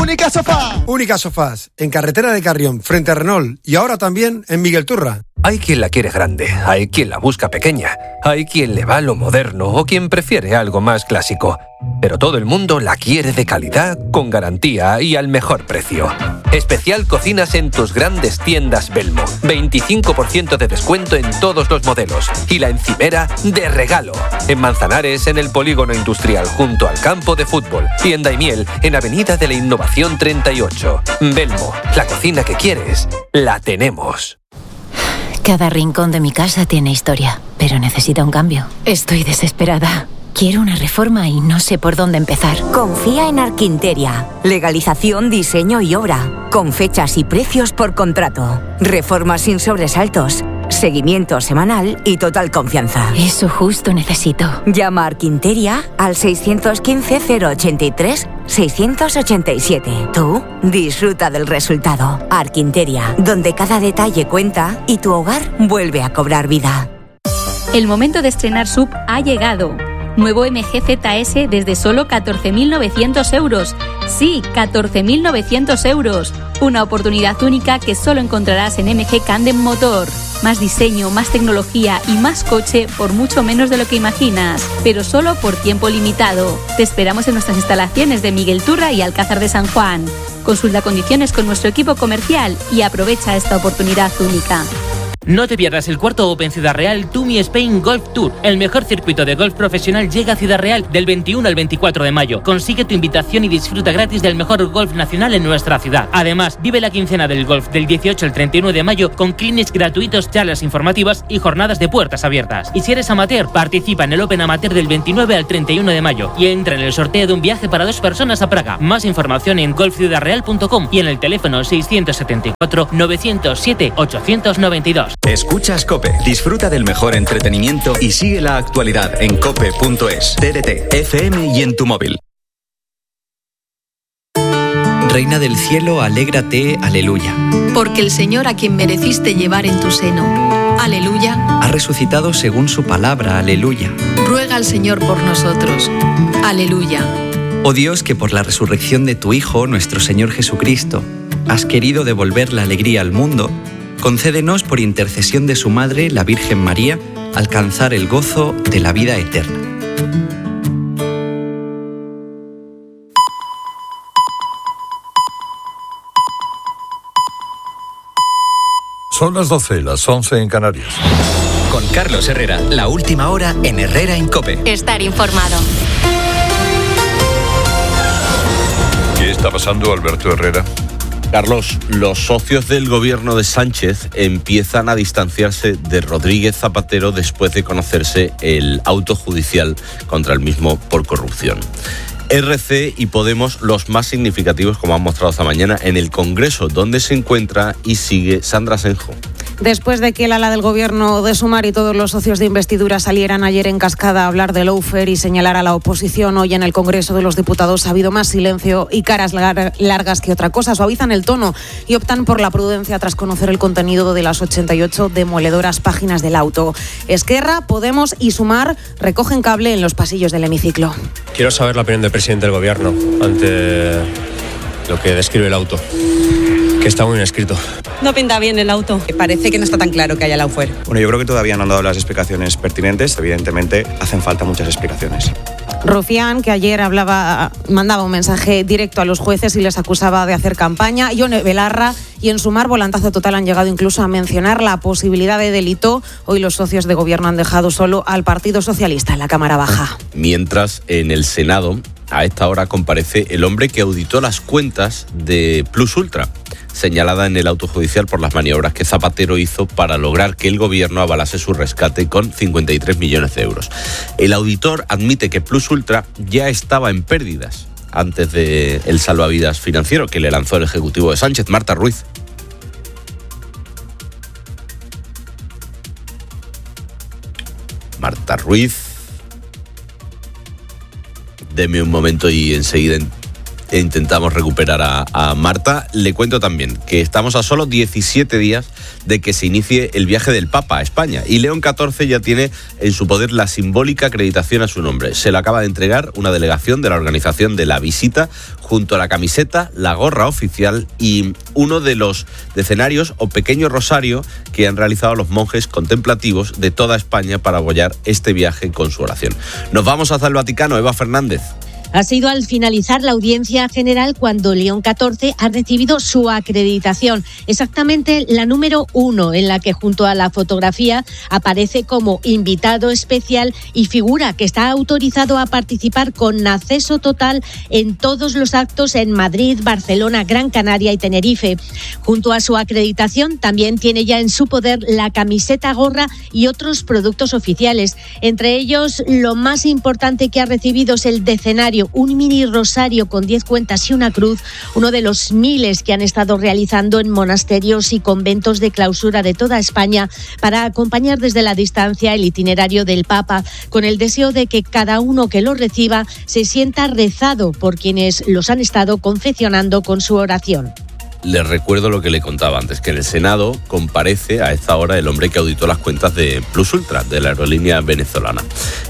Única Sofá. Única Sofás, en carretera de Carrión, frente a Renault, y ahora también en Miguel Turra. Hay quien la quiere grande, hay quien la busca pequeña, hay quien le va a lo moderno o quien prefiere algo más clásico. Pero todo el mundo la quiere de calidad, con garantía y al mejor precio. Especial cocinas en tus grandes tiendas Belmo. 25% de descuento en todos los modelos. Y la encimera de regalo. En Manzanares, en el Polígono Industrial, junto al campo de fútbol. Y en Daimiel, en Avenida de la Innovación 38. Belmo, la cocina que quieres, la tenemos. Cada rincón de mi casa tiene historia, pero necesita un cambio. Estoy desesperada. Quiero una reforma y no sé por dónde empezar. Confía en Arquinteria. Legalización, diseño y obra. Con fechas y precios por contrato. Reformas sin sobresaltos. Seguimiento semanal y total confianza. Eso justo necesito. Llama a Arquinteria al 615-083-687. Tú disfruta del resultado. Arquinteria, donde cada detalle cuenta y tu hogar vuelve a cobrar vida. El momento de estrenar SUV ha llegado. Nuevo MG ZS desde solo 14.900 euros. Sí, 14.900 euros. Una oportunidad única que solo encontrarás en MG Candem Motor. Más diseño, más tecnología y más coche por mucho menos de lo que imaginas. Pero solo por tiempo limitado. Te esperamos en nuestras instalaciones de Miguel Turra y Alcázar de San Juan. Consulta condiciones con nuestro equipo comercial y aprovecha esta oportunidad única. No te pierdas el cuarto Open Ciudad Real TUMI Spain Golf Tour. El mejor circuito de golf profesional llega a Ciudad Real del 21 al 24 de mayo. Consigue tu invitación y disfruta gratis del mejor golf nacional en nuestra ciudad. Además, vive la quincena del golf del 18 al 31 de mayo con clinics gratuitos, charlas informativas y jornadas de puertas abiertas. Y si eres amateur, participa en el Open Amateur del 29 al 31 de mayo y entra en el sorteo de un viaje para 2 personas a Praga. Más información en golfciudadreal.com y en el teléfono 674 907 892. Escuchas COPE. Disfruta del mejor entretenimiento y sigue la actualidad en cope.es, TDT, FM y en tu móvil. Reina del cielo, alégrate, aleluya. Porque el Señor a quien mereciste llevar en tu seno, aleluya, ha resucitado según su palabra, aleluya. Ruega al Señor por nosotros, aleluya. Oh Dios, que por la resurrección de tu Hijo, nuestro Señor Jesucristo, has querido devolver la alegría al mundo, concédenos por intercesión de su Madre, la Virgen María, alcanzar el gozo de la vida eterna. Son las 12, las 11 en Canarias. Con Carlos Herrera, la última hora en Herrera en COPE. Estar informado. ¿Qué está pasando, Alberto Herrera? Carlos, los socios del gobierno de Sánchez empiezan a distanciarse de Rodríguez Zapatero después de conocerse el auto judicial contra el mismo por corrupción. RC y Podemos los más significativos, como han mostrado esta mañana, en el Congreso, donde se encuentra y sigue Sandra Senjo. Después de que el ala del gobierno de Sumar y todos los socios de investidura salieran ayer en cascada a hablar de lawfare y señalar a la oposición, hoy en el Congreso de los Diputados ha habido más silencio y caras largas que otra cosa. Suavizan el tono y optan por la prudencia tras conocer el contenido de las 88 demoledoras páginas del auto. Esquerra, Podemos y Sumar recogen cable en los pasillos del hemiciclo. Quiero saber la opinión del presidente del gobierno ante lo que describe el auto, que está muy bien escrito. No pinta bien el auto. Parece que no está tan claro que haya lawfare. Bueno, yo creo que todavía no han dado las explicaciones pertinentes. Evidentemente, hacen falta muchas explicaciones. Rufián, que ayer mandaba un mensaje directo a los jueces y les acusaba de hacer campaña. Ione Belarra y en Sumar, volantazo total, han llegado incluso a mencionar la posibilidad de delito. Hoy los socios de gobierno han dejado solo al Partido Socialista en la Cámara Baja. Mientras, en el Senado, a esta hora comparece el hombre que auditó las cuentas de Plus Ultra, señalada en el auto judicial por las maniobras que Zapatero hizo para lograr que el gobierno avalase su rescate con 53 millones de euros. El auditor admite que Plus Ultra ya estaba en pérdidas antes del salvavidas financiero que le lanzó el Ejecutivo de Sánchez. Marta Ruiz. Marta Ruiz. Deme un momento y enseguida intentamos recuperar a Marta. Le cuento también que estamos a solo 17 días de que se inicie el viaje del Papa a España y León XIV ya tiene en su poder la simbólica acreditación a su nombre. Se lo acaba de entregar una delegación de la organización de la visita junto a la camiseta, la gorra oficial y uno de los decenarios o pequeño rosario que han realizado los monjes contemplativos de toda España para apoyar este viaje con su oración. Nos vamos hasta el Vaticano, Eva Fernández. Ha sido al finalizar la audiencia general cuando León XIV ha recibido su acreditación, exactamente la número 1, en la que junto a la fotografía aparece como invitado especial y figura que está autorizado a participar con acceso total en todos los actos en Madrid, Barcelona, Gran Canaria y Tenerife. Junto a su acreditación también tiene ya en su poder la camiseta, gorra y otros productos oficiales. Entre ellos, lo más importante que ha recibido es el decenario, un mini rosario con 10 cuentas y una cruz, uno de los miles que han estado realizando en monasterios y conventos de clausura de toda España para acompañar desde la distancia el itinerario del Papa, con el deseo de que cada uno que lo reciba se sienta rezado por quienes los han estado confeccionando con su oración. Les recuerdo lo que le contaba antes, que en el Senado comparece a esta hora el hombre que auditó las cuentas de Plus Ultra, de la aerolínea venezolana.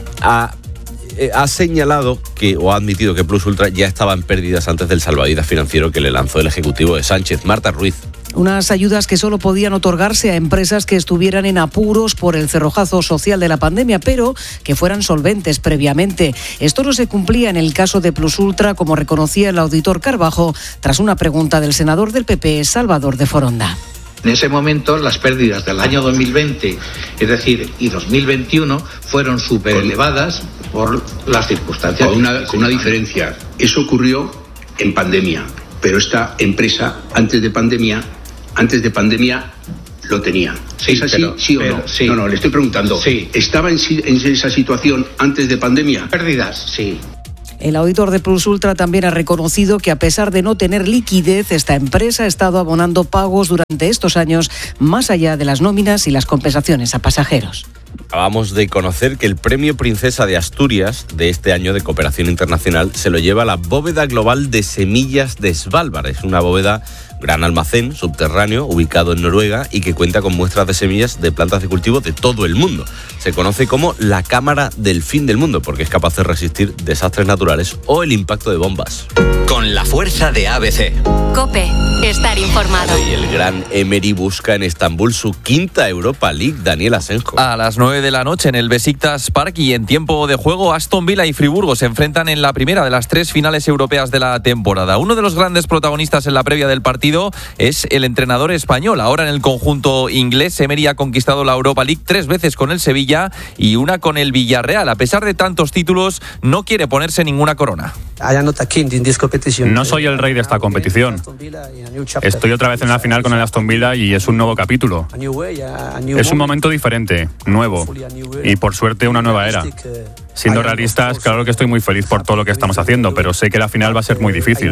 Ha señalado o ha admitido que Plus Ultra ya estaba en pérdidas antes del salvavidas financiero que le lanzó el ejecutivo de Sánchez. Marta Ruiz. Unas ayudas que solo podían otorgarse a empresas que estuvieran en apuros por el cerrojazo social de la pandemia, pero que fueran solventes previamente. Esto no se cumplía en el caso de Plus Ultra, como reconocía el auditor Carbajo, tras una pregunta del senador del PP, Salvador de Foronda. En ese momento las pérdidas del año 2020, es decir, y 2021, fueron súper elevadas por las circunstancias. Con una diferencia. Eso ocurrió en pandemia, pero esta empresa antes de pandemia lo tenía. Sí, ¿Es así? pero, ¿Sí o no? Sí. No, le estoy preguntando. Sí. ¿Estaba en esa situación antes de pandemia? Pérdidas, sí. El auditor de Plus Ultra también ha reconocido que a pesar de no tener liquidez, esta empresa ha estado abonando pagos durante estos años más allá de las nóminas y las compensaciones a pasajeros. Acabamos de conocer que el Premio Princesa de Asturias de este año de cooperación internacional se lo lleva la Bóveda Global de Semillas de Svalbard. Es una bóveda, gran almacén subterráneo ubicado en Noruega y que cuenta con muestras de semillas de plantas de cultivo de todo el mundo. Se conoce como la cámara del fin del mundo porque es capaz de resistir desastres naturales o el impacto de bombas. Con la fuerza de ABC. COPE. Estar informado. Y el gran Emery busca en Estambul su quinta Europa League. Daniel Asenjo. A las 9 de la noche en el Besiktas Park y en tiempo de juego Aston Villa y Friburgo se enfrentan en la primera de las 3 finales europeas de la temporada. Uno de los grandes protagonistas en la previa del partido es el entrenador español. Ahora en el conjunto inglés, Emery ha conquistado la Europa League 3 veces con el Sevilla y una con el Villarreal. A pesar de tantos títulos, no quiere ponerse ninguna corona. No soy el rey de esta competición. Estoy otra vez en la final con el Aston Villa y es un nuevo capítulo. Es un momento diferente, nuevo y por suerte una nueva era. Siendo realistas, claro que estoy muy feliz por todo lo que estamos haciendo, pero sé que la final va a ser muy difícil.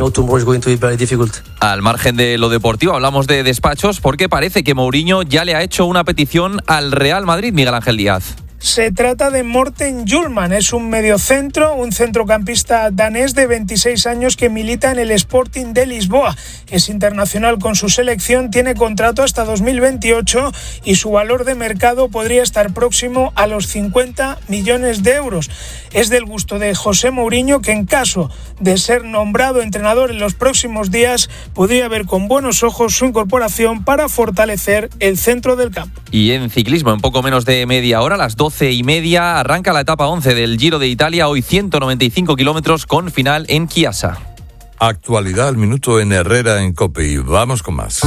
Al margen de lo deportivo, hablamos de despachos porque parece que Mourinho ya le ha hecho una petición al Real Madrid, Miguel Ángel Díaz. Se trata de Morten Hjulmand, es un mediocentro, un centrocampista danés de 26 años que milita en el Sporting de Lisboa. Es internacional con su selección, tiene contrato hasta 2028 y su valor de mercado podría estar próximo a los 50 millones de euros. Es del gusto de José Mourinho, que en caso de ser nombrado entrenador en los próximos días, podría ver con buenos ojos su incorporación para fortalecer el centro del campo. Y en ciclismo, en poco menos de media hora, a las 12:30, arranca la etapa 11 del Giro de Italia, hoy 195 kilómetros con final en Chiasa. Actualidad al minuto en Herrera en COPE y vamos con más.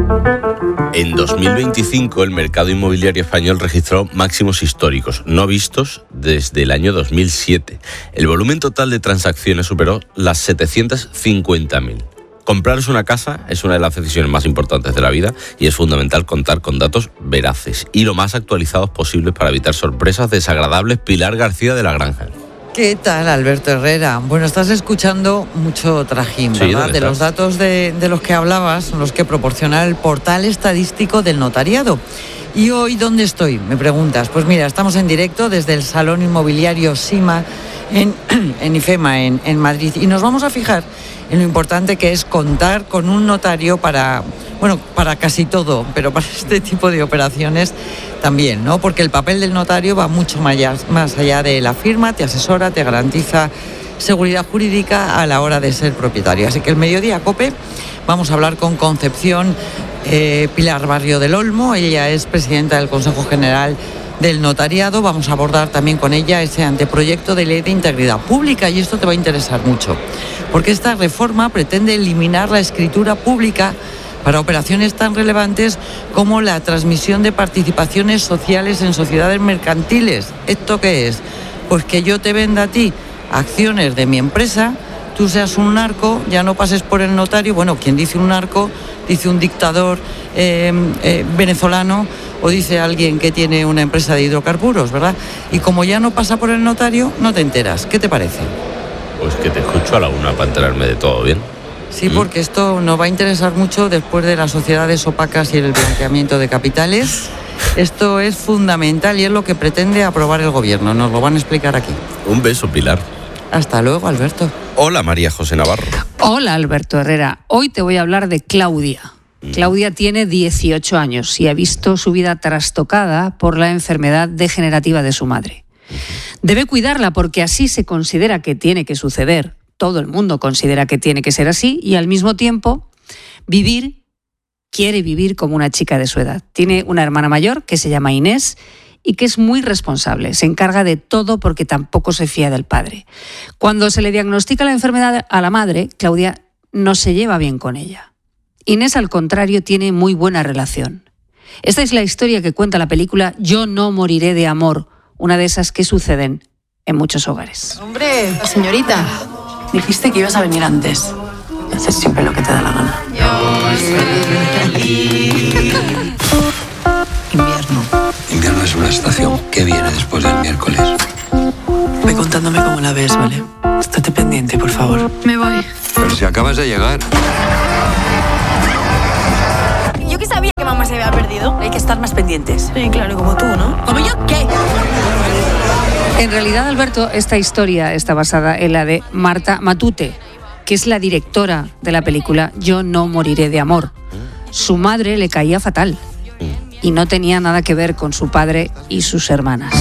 En 2025 el mercado inmobiliario español registró máximos históricos, no vistos desde el año 2007. El volumen total de transacciones superó las 750.000. Comprarse una casa es una de las decisiones más importantes de la vida y es fundamental contar con datos veraces y lo más actualizados posibles para evitar sorpresas desagradables. Pilar García de la Granja. ¿Qué tal, Alberto Herrera? Bueno, estás escuchando mucho trajín, ¿verdad? Sí, de los datos de los que hablabas, son los que proporciona el portal estadístico del notariado. ¿Y hoy dónde estoy? Me preguntas. Pues mira, estamos en directo desde el Salón Inmobiliario SIMA en IFEMA, en Madrid, y nos vamos a fijar en lo importante que es contar con un notario para casi todo, pero para este tipo de operaciones también, ¿no? Porque el papel del notario va mucho más allá de la firma, te asesora, te garantiza seguridad jurídica a la hora de ser propietario. Así que el Mediodía COPE vamos a hablar con Concepción Pilar Barrio del Olmo. Ella es presidenta del Consejo General del Notariado. Vamos a abordar también con ella ese anteproyecto de ley de integridad pública, y esto te va a interesar mucho, porque esta reforma pretende eliminar la escritura pública para operaciones tan relevantes como la transmisión de participaciones sociales en sociedades mercantiles. ¿Esto qué es? Pues que yo te venda a ti acciones de mi empresa, tú seas un narco, ya no pases por el notario. Bueno, quien dice un narco, dice un dictador venezolano, o dice alguien que tiene una empresa de hidrocarburos, ¿verdad? Y como ya no pasa por el notario, no te enteras. ¿Qué te parece? Pues que te escucho a la una para enterarme de todo, ¿bien? Sí, porque esto nos va a interesar mucho después de las sociedades opacas y el blanqueamiento de capitales. Esto es fundamental y es lo que pretende aprobar el gobierno. Nos lo van a explicar aquí. Un beso, Pilar. Hasta luego, Alberto. Hola, María José Navarro. Hola, Alberto Herrera. Hoy te voy a hablar de Claudia. Claudia tiene 18 años y ha visto su vida trastocada por la enfermedad degenerativa de su madre. Debe cuidarla porque así se considera que tiene que suceder. Todo el mundo considera que tiene que ser así, y al mismo tiempo quiere vivir como una chica de su edad. Tiene una hermana mayor que se llama Inés y que es muy responsable. Se encarga de todo porque tampoco se fía del padre. Cuando se le diagnostica la enfermedad a la madre, Claudia no se lleva bien con ella. Inés, al contrario, tiene muy buena relación. Esta es la historia que cuenta la película Yo no moriré de amor, una de esas que suceden en muchos hogares. Hombre, señorita, dijiste que ibas a venir antes. Haces siempre lo que te da la gana. Invierno. Invierno es una estación que viene después del miércoles. Ve contándome cómo la ves, ¿vale? Estate pendiente, por favor. Me voy. Pero si acabas de llegar. Yo que sabía que mamá se había perdido. Hay que estar más pendientes. Sí, claro, como tú, ¿no? ¿Como yo qué? En realidad, Alberto, esta historia está basada en la de Marta Matute, que es la directora de la película Yo no moriré de amor. Su madre le caía fatal y no tenía nada que ver con su padre y sus hermanas.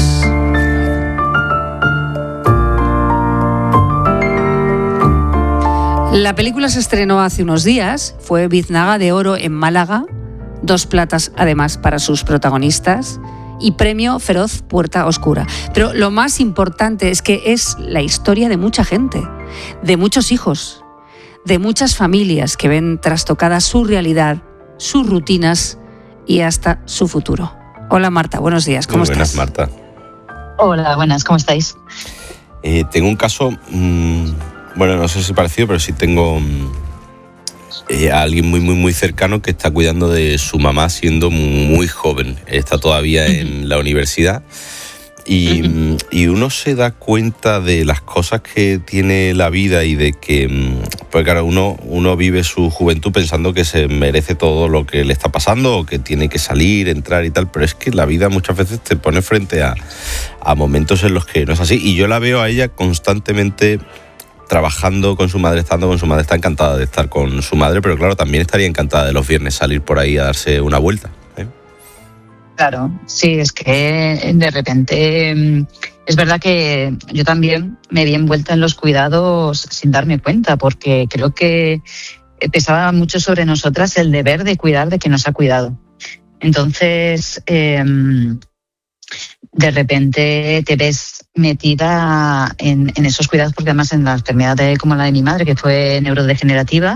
La película se estrenó hace unos días, fue Biznaga de Oro en Málaga, 2 platas además para sus protagonistas y premio Feroz Puerta Oscura. Pero lo más importante es que es la historia de mucha gente, de muchos hijos, de muchas familias que ven trastocada su realidad, sus rutinas y hasta su futuro. Hola Marta, buenos días, ¿cómo estás? Buenas, Marta. Hola, buenas, ¿cómo estáis? Tengo un caso, bueno, no sé si parecido, pero sí tengo a alguien muy cercano que está cuidando de su mamá siendo muy joven. Está todavía en la universidad y uno se da cuenta de las cosas que tiene la vida y de que, pues claro, uno vive su juventud pensando que se merece todo lo que le está pasando o que tiene que salir, entrar y tal, pero es que la vida muchas veces te pone frente a momentos en los que no es así. Y yo la veo a ella constantemente trabajando con su madre, estando con su madre. Está encantada de estar con su madre, pero claro, también estaría encantada de los viernes salir por ahí a darse una vuelta. Claro, sí, es que de repente es verdad que yo también me vi envuelta en los cuidados sin darme cuenta, porque creo que pesaba mucho sobre nosotras el deber de cuidar de quien nos ha cuidado. Entonces, de repente te ves metida en esos cuidados, porque además en la enfermedad como la de mi madre, que fue neurodegenerativa,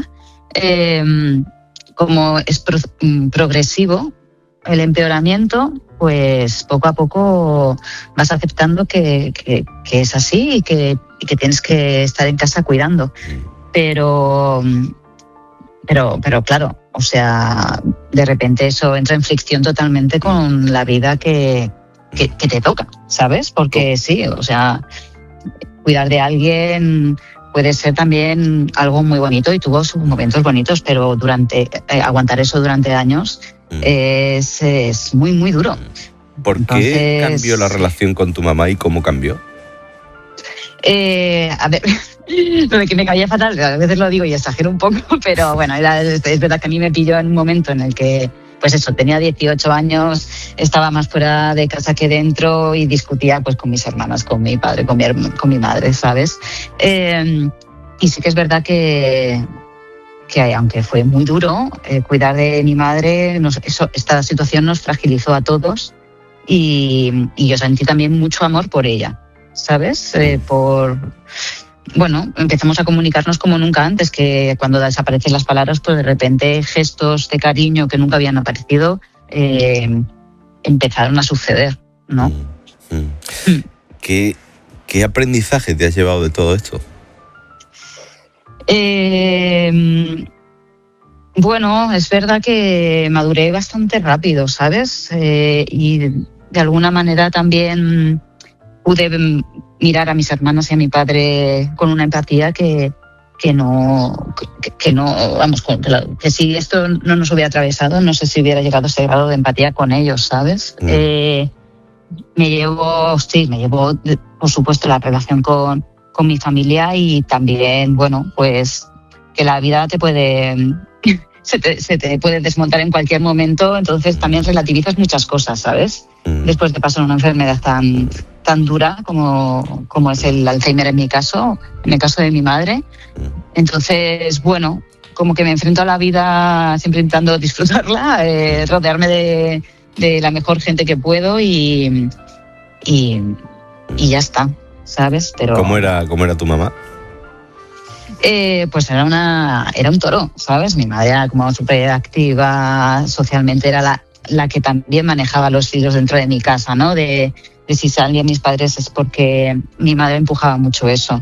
como es progresivo el empeoramiento, pues poco a poco vas aceptando que es así y que tienes que estar en casa cuidando. Pero claro, o sea, de repente eso entra en fricción totalmente con la vida que te toca, ¿sabes? Porque sí, o sea, cuidar de alguien puede ser también algo muy bonito y tuvo sus momentos bonitos, pero aguantar eso durante años es muy duro. ¿Por qué cambió la relación con tu mamá y cómo cambió? A ver, Lo de que me caía fatal, a veces lo digo y exagero un poco, pero bueno, es verdad que a mí me pilló en un momento en el que, pues eso, tenía 18 años, estaba más fuera de casa que dentro y discutía pues con mis hermanas, con mi padre, con mi madre, ¿sabes? Y sí que es verdad que aunque fue muy duro, cuidar de mi madre, esta situación nos fragilizó a todos y yo sentí también mucho amor por ella, ¿sabes? Bueno, empezamos a comunicarnos como nunca antes, que cuando desaparecen las palabras, pues de repente gestos de cariño que nunca habían aparecido empezaron a suceder, ¿no? ¿Qué aprendizaje te has llevado de todo esto? Bueno, es verdad que maduré bastante rápido, ¿sabes? Y de alguna manera también pude mirar a mis hermanas y a mi padre con una empatía que si esto no nos hubiera atravesado, no sé si hubiera llegado a ese grado de empatía con ellos, ¿sabes? Me llevo, por supuesto, la relación con mi familia y también, bueno, pues que la vida te puede... Se te puede desmontar en cualquier momento, entonces también relativizas muchas cosas, ¿sabes? Después de pasar una enfermedad tan dura como es el Alzheimer en el caso de mi madre. Entonces, bueno, como que me enfrento a la vida siempre intentando disfrutarla, rodearme de la mejor gente que puedo y ya está, ¿sabes? Pero ¿Cómo era tu mamá? Pues era un toro, ¿sabes? Mi madre era como súper activa socialmente, era la que también manejaba los hilos dentro de mi casa, ¿no? De si salían mis padres es porque mi madre empujaba mucho eso.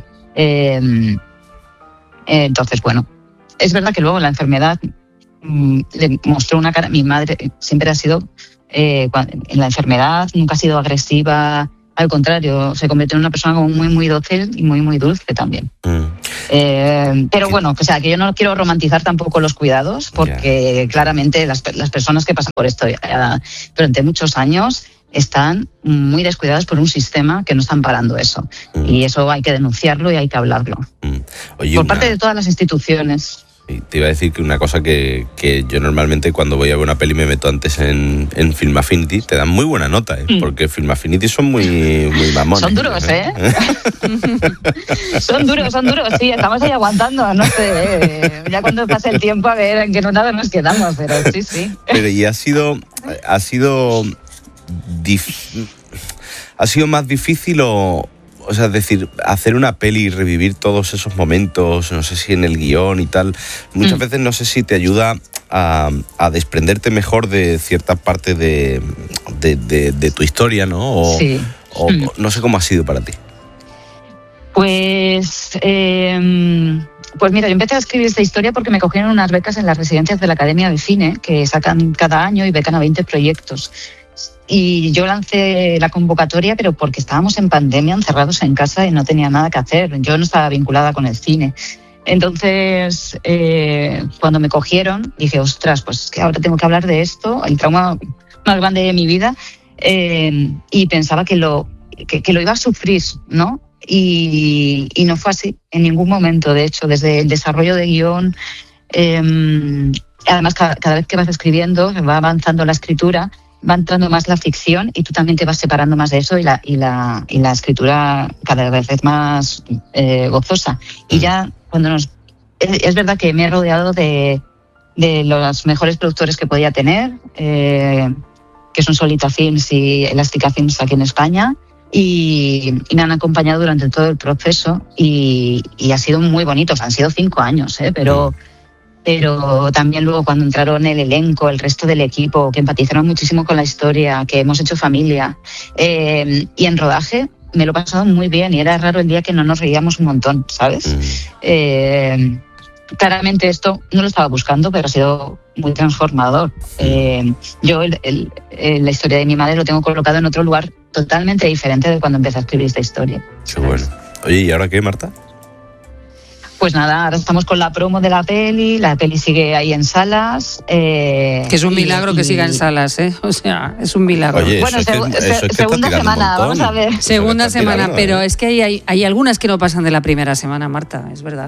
Entonces, bueno, es verdad que luego la enfermedad le mostró una cara. Mi madre siempre ha sido, en la enfermedad, nunca ha sido agresiva. Al contrario, se convirtió en una persona como muy, muy dócil y muy, muy dulce también. Pero bueno, o sea, que yo no quiero romantizar tampoco los cuidados, porque claramente las personas que pasan por esto durante muchos años están muy descuidadas por un sistema que no está amparando eso. Y eso hay que denunciarlo y hay que hablarlo. Oye, por parte de todas las instituciones. Te iba a decir que una cosa que yo normalmente cuando voy a ver una peli me meto antes en Film Affinity, te dan muy buena nota, porque Film Affinity son muy mamones. Son duros, Son duros, sí, estamos ahí aguantando, no sé, ya cuando pase el tiempo a ver en qué nota nos quedamos, pero sí. Pero y ha sido más difícil o sea, es decir, hacer una peli y revivir todos esos momentos, no sé si en el guión y tal, muchas veces no sé si te ayuda a desprenderte mejor de cierta parte de tu historia, ¿no? Sí. No sé cómo ha sido para ti. Pues mira, yo empecé a escribir esta historia porque me cogieron unas becas en las residencias de la Academia de Cine, que sacan cada año y becan a 20 proyectos. Y yo lancé la convocatoria, pero porque estábamos en pandemia, encerrados en casa y no tenía nada que hacer. Yo no estaba vinculada con el cine. Entonces, cuando me cogieron, dije, ostras, pues es que ahora tengo que hablar de esto, el trauma más grande de mi vida. Y pensaba que lo iba a sufrir, ¿no? Y no fue así en ningún momento. De hecho, desde el desarrollo de guión, además cada vez que vas escribiendo, va avanzando la escritura, va entrando más la ficción y tú también te vas separando más de eso y la escritura cada vez es más gozosa. Y ya es verdad que me he rodeado de los mejores productores que podía tener, que son Solita Films y Elástica Films aquí en España, y me han acompañado durante todo el proceso y ha sido muy bonito. Han sido 5 años, pero también luego cuando entraron el elenco, el resto del equipo, que empatizaron muchísimo con la historia, que hemos hecho familia. Y en rodaje me lo he pasado muy bien y era raro el día que no nos reíamos un montón, ¿sabes? Claramente esto no lo estaba buscando, pero ha sido muy transformador. Yo la historia de mi madre lo tengo colocado en otro lugar totalmente diferente de cuando empecé a escribir esta historia. Qué bueno. Oye, ¿y ahora qué, Marta? Pues nada, ahora estamos con la promo de la peli sigue ahí en salas. Que es un milagro que siga en salas, ¿eh? O sea, es un milagro. Oye, bueno, segunda semana, vamos a ver. Segunda semana, pero es que hay algunas que no pasan de la primera semana, Marta, es verdad.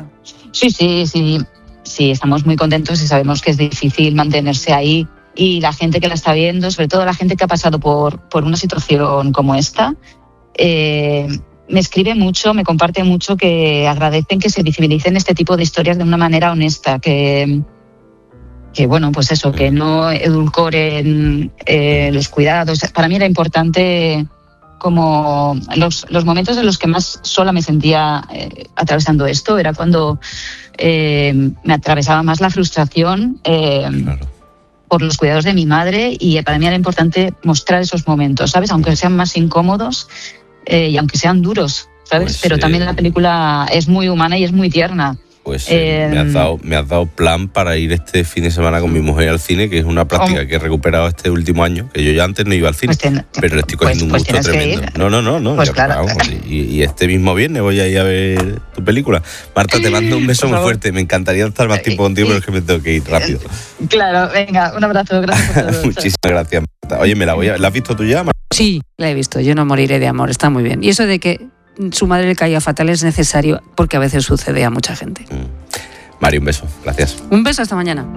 Sí, estamos muy contentos y sabemos que es difícil mantenerse ahí. Y la gente que la está viendo, sobre todo la gente que ha pasado por una situación como esta, me escribe mucho, me comparte mucho, que agradecen que se visibilicen este tipo de historias de una manera honesta, que bueno, pues eso, que no edulcoren los cuidados. Para mí era importante, como los momentos en los que más sola me sentía atravesando esto, era cuando me atravesaba más la frustración por los cuidados de mi madre, y para mí era importante mostrar esos momentos, ¿sabes? Aunque sean más incómodos, y aunque sean duros, ¿sabes? Pues, pero también la película es muy humana y es muy tierna. Pues me has dado plan para ir este fin de semana con mi mujer al cine, que es una práctica que he recuperado este último año, que yo ya antes no iba al cine, pero le estoy cogiendo un gusto tremendo. No. Pues claro. Y este mismo viernes voy a ir a ver tu película. Marta, te mando un beso muy fuerte. Me encantaría estar más tiempo contigo, pero es que me tengo que ir rápido. Claro, venga, un abrazo, gracias por todo. Muchísimas gracias, Marta. Oye, ¿la has visto tú ya, Marta? Sí, la he visto. Yo no moriré de amor, está muy bien. Y eso de que su madre le caía fatal es necesario, porque a veces sucede a mucha gente. Mari, un beso. Gracias. Un beso, hasta mañana.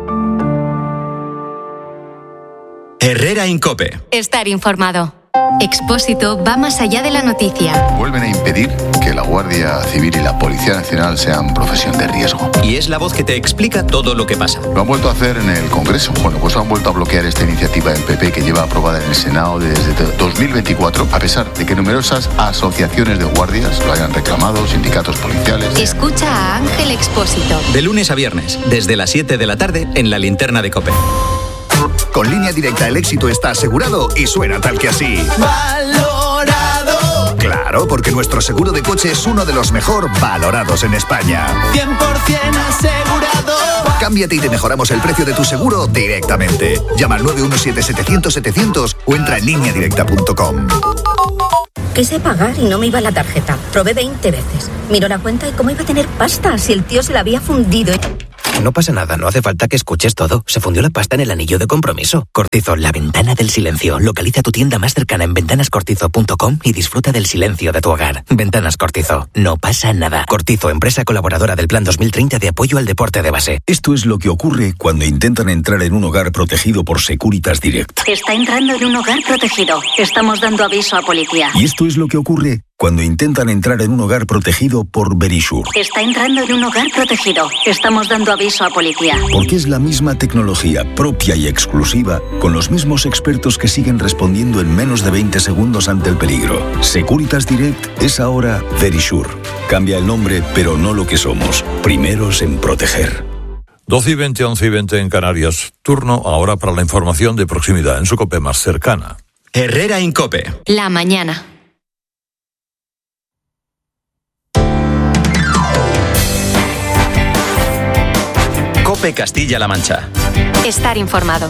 Herrera en COPE. Estar informado. Expósito va más allá de la noticia. Vuelven a impedir que la Guardia Civil y la Policía Nacional sean profesión de riesgo. Y es la voz que te explica todo lo que pasa. Lo han vuelto a hacer en el Congreso. Bueno, pues han vuelto a bloquear esta iniciativa del PP que lleva aprobada en el Senado desde 2024, a pesar de que numerosas asociaciones de guardias lo hayan reclamado, sindicatos policiales. Escucha a Ángel Expósito. De lunes a viernes, desde las 7 de la tarde, en la linterna de COPE. Con Línea Directa el éxito está asegurado y suena tal que así. ¡Valorado! Claro, porque nuestro seguro de coche es uno de los mejor valorados en España. 100% asegurado. Cámbiate y te mejoramos el precio de tu seguro directamente. Llama al 917-700-700 o entra en lineadirecta.com. Quise pagar y no me iba la tarjeta. Probé 20 veces. Miró la cuenta y cómo iba a tener pasta si el tío se la había fundido. No pasa nada, no hace falta que escuches todo. Se fundió la pasta en el anillo de compromiso. Cortizo, la ventana del silencio. Localiza tu tienda más cercana en ventanascortizo.com y disfruta del silencio de tu hogar. Ventanas Cortizo. No pasa nada. Cortizo, empresa colaboradora del Plan 2030 de apoyo al deporte de base. Esto es lo que ocurre cuando intentan entrar en un hogar protegido por Securitas Direct. Está entrando en un hogar protegido. Estamos dando aviso a policía. Y esto es lo que ocurre cuando intentan entrar en un hogar protegido por Verisure. Está entrando en un hogar protegido. Estamos dando aviso a policía. Porque es la misma tecnología propia y exclusiva, con los mismos expertos que siguen respondiendo en menos de 20 segundos ante el peligro. Securitas Direct es ahora Verisure. Cambia el nombre, pero no lo que somos. Primeros en proteger. 12:20, 11:20 en Canarias. Turno ahora para la información de proximidad en su COPE más cercana. Herrera en COPE. La mañana. COPE Castilla-La Mancha. Estar informado.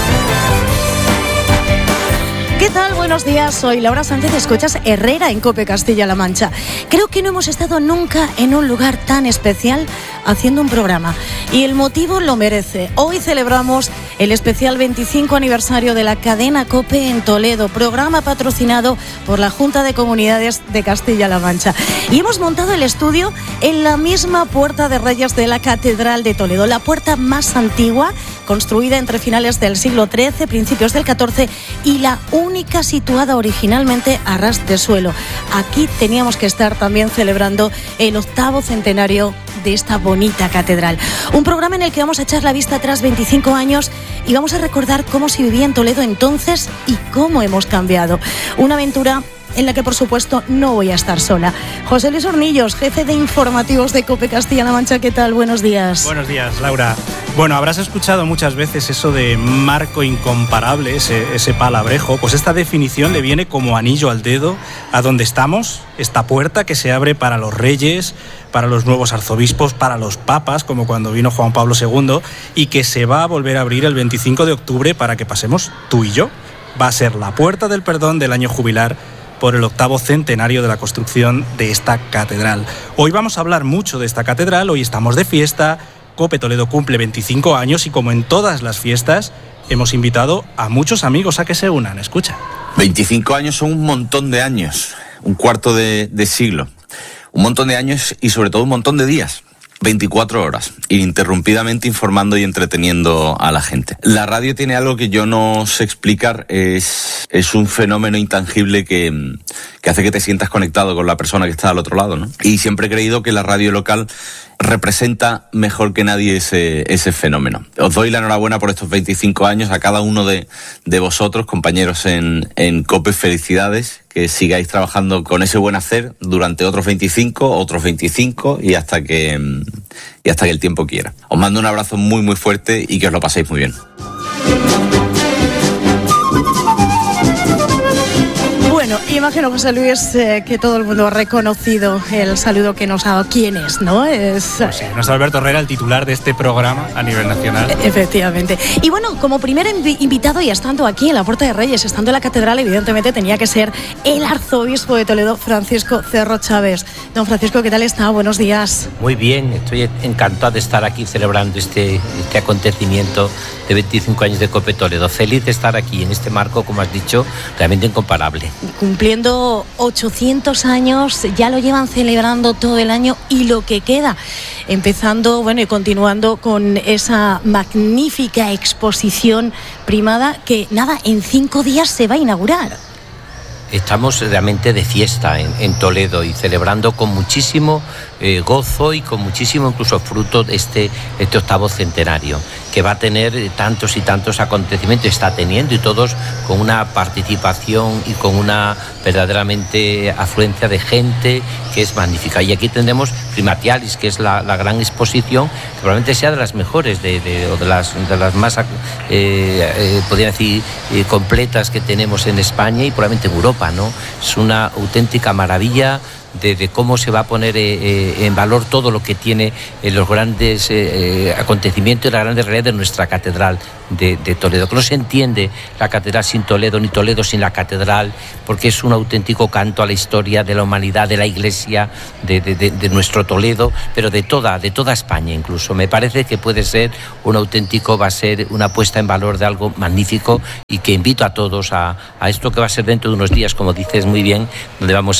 ¿Qué tal? Buenos días, soy Laura Sánchez, escuchas Herrera en COPE Castilla-La Mancha. Creo que no hemos estado nunca en un lugar tan especial haciendo un programa y el motivo lo merece. Hoy celebramos el especial 25 aniversario de la cadena COPE en Toledo, programa patrocinado por la Junta de Comunidades de Castilla-La Mancha. Y hemos montado el estudio en la misma Puerta de Reyes de la Catedral de Toledo, la puerta más antigua, construida entre finales del siglo XIII, principios del XIV, y la única situada originalmente a ras de suelo. Aquí teníamos que estar también celebrando el 8º centenario de esta bonita catedral. Un programa en el que vamos a echar la vista atrás 25 años y vamos a recordar cómo se vivía en Toledo entonces y cómo hemos cambiado. Una aventura en la que, por supuesto, no voy a estar sola. José Luis Hornillos, jefe de informativos de COPE Castilla-La Mancha, ¿qué tal? Buenos días. Buenos días, Laura. Bueno, habrás escuchado muchas veces eso de marco incomparable, ese palabrejo. Pues esta definición le viene como anillo al dedo a donde estamos, esta puerta que se abre para los reyes, para los nuevos arzobispos, para los papas, como cuando vino Juan Pablo II, y que se va a volver a abrir el 25 de octubre para que pasemos tú y yo. Va a ser la puerta del perdón del año jubilar, por el 8º centenario de la construcción de esta catedral. Hoy vamos a hablar mucho de esta catedral, hoy estamos de fiesta, COPE Toledo cumple 25 años y como en todas las fiestas hemos invitado a muchos amigos a que se unan. Escucha. 25 años son un montón de años, un cuarto de siglo, un montón de años y sobre todo un montón de días. 24 horas, ininterrumpidamente informando y entreteniendo a la gente. La radio tiene algo que yo no sé explicar, es un fenómeno intangible que hace que te sientas conectado con la persona que está al otro lado, ¿no? Y siempre he creído que la radio local representa mejor que nadie ese fenómeno. Os doy la enhorabuena por estos 25 años a cada uno de vosotros, compañeros en COPE, felicidades, que sigáis trabajando con ese buen hacer durante otros 25 y hasta que el tiempo quiera. Os mando un abrazo muy muy fuerte y que os lo paséis muy bien. Bueno, imagino, José Luis, que todo el mundo ha reconocido el saludo que nos ha dado. ¿Quién es, no? Pues sí, nuestro Alberto Herrera, el titular de este programa a nivel nacional. Efectivamente. Y bueno, como primer invitado y estando aquí en la Puerta de Reyes, estando en la catedral, evidentemente tenía que ser el arzobispo de Toledo, Francisco Cerro Chávez. Don Francisco, ¿qué tal está? Buenos días. Muy bien, estoy encantado de estar aquí celebrando este acontecimiento de 25 años de COPE Toledo. Feliz de estar aquí en este marco, como has dicho, realmente incomparable. Cumpliendo 800 años, ya lo llevan celebrando todo el año y lo que queda, empezando, bueno, y continuando con esa magnífica exposición primada que, nada, en 5 días se va a inaugurar. Estamos realmente de fiesta en Toledo y celebrando con muchísimo gozo y con muchísimo incluso fruto de este 8º centenario, que va a tener tantos y tantos acontecimientos, está teniendo, y todos con una participación y con una verdaderamente afluencia de gente que es magnífica. Y aquí tendremos Primatialis, que es la gran exposición, que probablemente sea de las mejores o de las más podría decir completas que tenemos en España y probablemente en Europa, ¿no? Es una auténtica maravilla de cómo se va a poner en valor todo lo que tiene los grandes acontecimientos y la grande realidad de nuestra catedral de Toledo. Que no se entiende la catedral sin Toledo, ni Toledo sin la catedral, porque es un auténtico canto a la historia de la humanidad, de la Iglesia, de nuestro Toledo, pero de toda España incluso. Me parece que puede ser va a ser una puesta en valor de algo magnífico, y que invito a todos a esto que va a ser dentro de unos días, como dices muy bien, donde vamos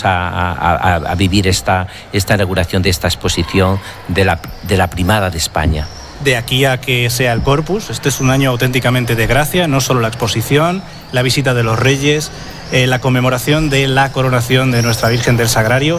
a vivir esta inauguración de esta exposición de la primada de España. De aquí a que sea el Corpus, este es un año auténticamente de gracia, no solo la exposición, la visita de los Reyes, la conmemoración de la coronación de Nuestra Virgen del Sagrario.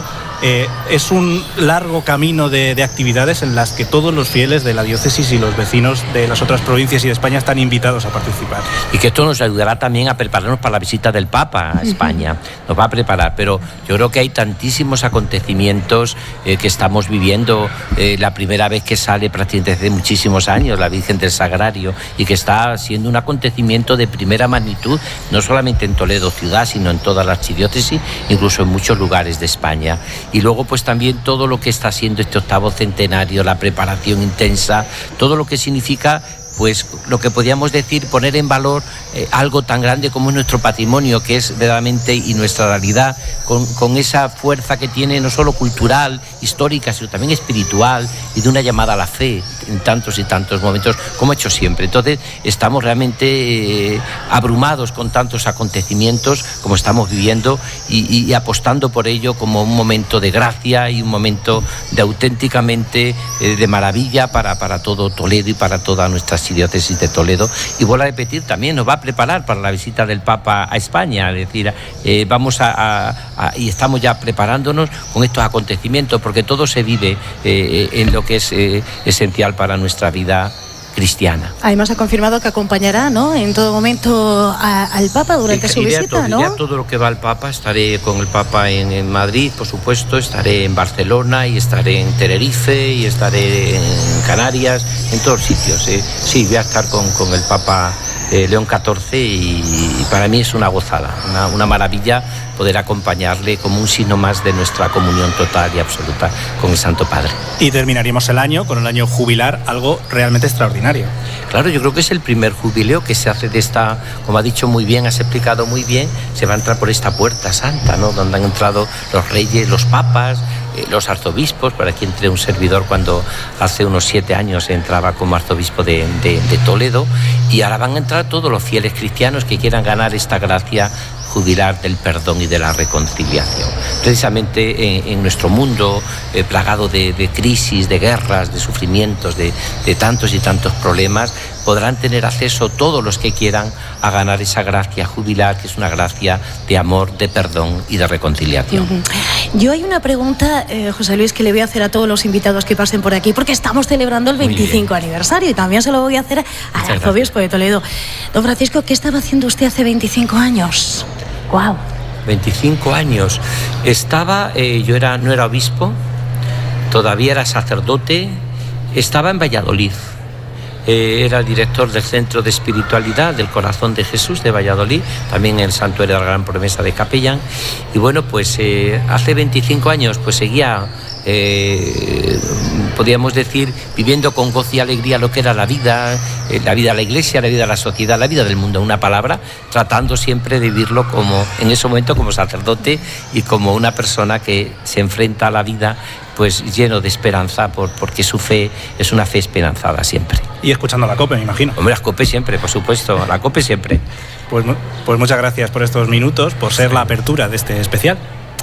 Es un largo camino de actividades en las que todos los fieles de la diócesis y los vecinos de las otras provincias y de España están invitados a participar. Y que esto nos ayudará también a prepararnos para la visita del Papa a España. Nos va a preparar, pero yo creo que hay tantísimos acontecimientos que estamos viviendo. La primera vez que sale prácticamente desde muchísimos años la Virgen del Sagrario, y que está siendo un acontecimiento de primera magnitud, no solamente en Toledo ciudad, sino en toda la archidiócesis, incluso en muchos lugares de España. Y luego pues también todo lo que está siendo este 8º centenario, la preparación intensa, todo lo que significa, pues lo que podríamos decir, poner en valor algo tan grande como es nuestro patrimonio, que es verdaderamente, y nuestra realidad, con esa fuerza que tiene no solo cultural, histórica, sino también espiritual, y de una llamada a la fe en tantos y tantos momentos, como he hecho siempre. Entonces estamos realmente abrumados con tantos acontecimientos como estamos viviendo, y apostando por ello como un momento de gracia y un momento de auténticamente de maravilla para todo Toledo y para toda nuestra archidiócesis de Toledo. Y vuelvo a repetir, también nos va a preparar para la visita del Papa a España, es decir, vamos y estamos ya preparándonos con estos acontecimientos, porque todo se vive en lo que es esencial para nuestra vida cristiana. Además ha confirmado que acompañará, ¿no?, en todo momento al Papa durante su visita, ¿no? Todo lo que va al Papa. Estaré con el Papa en Madrid, por supuesto, estaré en Barcelona, y estaré en Tenerife, y estaré en Canarias, en todos sitios. Sí, voy a estar con el Papa León XIV, y para mí es una gozada, una maravilla poder acompañarle como un signo más de nuestra comunión total y absoluta con el Santo Padre. Y terminaríamos el año con el año jubilar, algo realmente extraordinario. Claro, yo creo que es el primer jubileo que se hace de esta, como ha dicho muy bien, has explicado muy bien, se va a entrar por esta puerta santa, ¿no? Donde han entrado los reyes, los papas, los arzobispos, por aquí entré un servidor cuando hace unos 7 años entraba como arzobispo de Toledo, y ahora van a entrar todos los fieles cristianos que quieran ganar esta gracia jubilar del perdón y de la reconciliación. Precisamente en nuestro mundo plagado de crisis, de guerras, de sufrimientos, de tantos y tantos problemas, podrán tener acceso todos los que quieran a ganar esa gracia jubilar, que es una gracia de amor, de perdón y de reconciliación. Yo hay una pregunta, José Luis, que le voy a hacer a todos los invitados que pasen por aquí, porque estamos celebrando el 25 aniversario, y también se lo voy a hacer al arzobispo de Toledo. Don Francisco, ¿qué estaba haciendo usted hace 25 años? ¡Guau! 25 años. Yo no era obispo, todavía era sacerdote, estaba en Valladolid. Era el director del Centro de Espiritualidad del Corazón de Jesús de Valladolid, también en el Santuario de la Gran Promesa de Capellán. Y bueno, pues hace 25 años pues seguía, podríamos decir, viviendo con gozo y alegría lo que era la vida de la Iglesia, la vida de la sociedad, la vida del mundo, una palabra, tratando siempre de vivirlo como, en ese momento, como sacerdote y como una persona que se enfrenta a la vida pues lleno de esperanza, porque su fe es una fe esperanzada siempre. Y escuchando la COPE, me imagino. Hombre, la COPE siempre, por supuesto, la COPE siempre. Pues muchas gracias por estos minutos, por ser la apertura de este especial.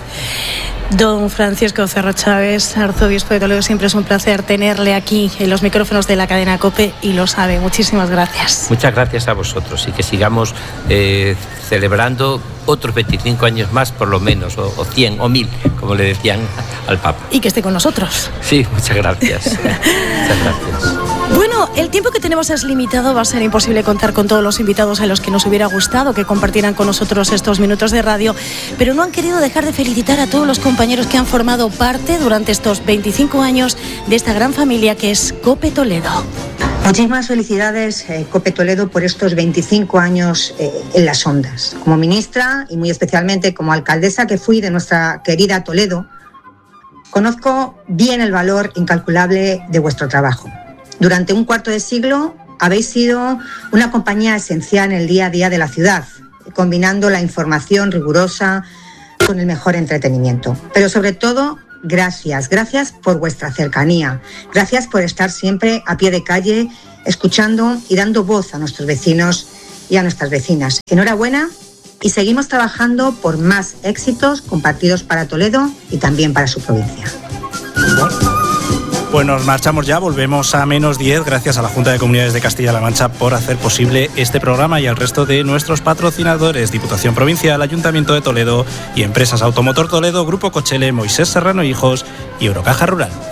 Don Francisco Cerro Chávez, arzobispo de Toledo, siempre es un placer tenerle aquí en los micrófonos de la cadena COPE, y lo sabe. Muchísimas gracias. Muchas gracias a vosotros, y que sigamos celebrando otros 25 años más, por lo menos, o 100 o 1000, como le decían al Papa. Y que esté con nosotros. Sí, muchas gracias. Muchas gracias. Bueno, el tiempo que tenemos es limitado, va a ser imposible contar con todos los invitados a los que nos hubiera gustado que compartieran con nosotros estos minutos de radio, pero no han querido dejar de felicitar a todos los compañeros que han formado parte durante estos 25 años de esta gran familia que es COPE Toledo. Muchísimas felicidades, COPE Toledo, por estos 25 años en las ondas. Como ministra y muy especialmente como alcaldesa que fui de nuestra querida Toledo, conozco bien el valor incalculable de vuestro trabajo. Durante un cuarto de siglo habéis sido una compañía esencial en el día a día de la ciudad, combinando la información rigurosa con el mejor entretenimiento. Pero sobre todo, gracias por vuestra cercanía, gracias por estar siempre a pie de calle, escuchando y dando voz a nuestros vecinos y a nuestras vecinas. Enhorabuena, y seguimos trabajando por más éxitos compartidos para Toledo y también para su provincia. Pues nos marchamos ya, volvemos a -10, gracias a la Junta de Comunidades de Castilla-La Mancha por hacer posible este programa, y al resto de nuestros patrocinadores: Diputación Provincial, Ayuntamiento de Toledo y Empresas Automotor Toledo, Grupo Cochele, Moisés Serrano Hijos y Eurocaja Rural.